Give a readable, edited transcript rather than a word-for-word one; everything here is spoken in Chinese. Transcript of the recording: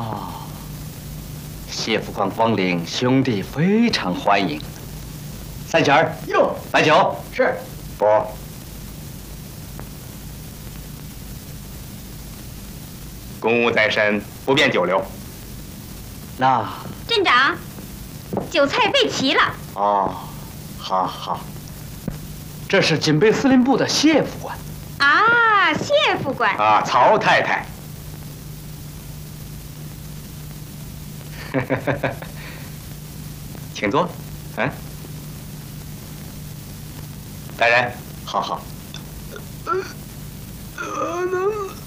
哦，谢副官光临，兄弟非常欢迎。三弦儿， 哟， 白酒是。 不。 公务在身，不便久留。 那镇长，酒菜备齐了。 哦，好好。这是警备司令部的谢副官。 啊，谢副官。 啊，曹太太。请坐。嗯。大人， 好好。